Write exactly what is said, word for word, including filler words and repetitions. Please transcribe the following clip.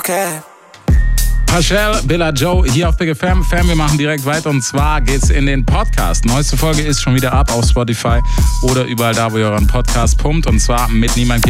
Okay. Pachel, Billa Joe hier auf Big F M. Fam, wir machen direkt weiter und zwar geht's in den Podcast. Neueste Folge ist schon wieder ab auf Spotify oder überall da, wo ihr euren Podcast pumpt und zwar mit Niemand